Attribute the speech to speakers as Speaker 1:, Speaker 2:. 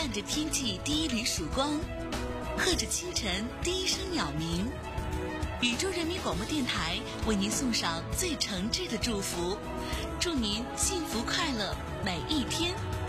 Speaker 1: 伴着天际第一缕曙光，和着清晨第一声鸟鸣。宇宙人民广播电台为您送上最诚挚的祝福，祝您幸福快乐每一天。